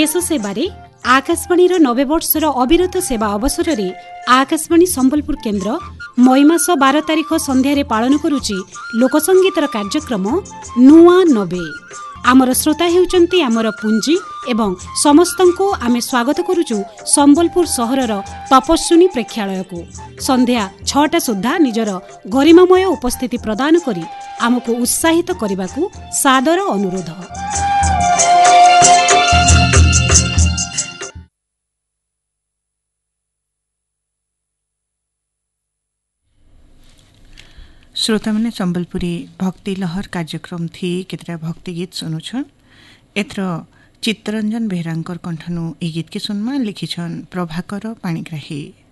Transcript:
देश सेवारे आकाशवाणी 90 वर्षर अविरत सेवा अवसर में आकाशवाणी संबलपुर केन्द्र मई मास 12 तारिख संध्यारे पालन करुची लोकसंगीतर कार्यक्रम नुआ 90। आमर श्रोता हेउचंती आमर पुंजी एवं समस्तंको आमे स्वागत करुचु संबलपुर सहरर तपस्विनी प्रेक्षालय को। संध्या 6टा सुद्धा निजर गरिमामय उपस्थिति प्रदान करी आमको उत्साहित करने सादर अनुरोध। श्रोता मैंने संबलपुरी भक्ति लहर कार्यक्रम थी केतरा भक्ति गीत सुनुछन। एथर चित्तरंजन बेहरांकर कंठनु ए गीत के सुनमा लिखिछन प्रभाकर पाणिग्राही।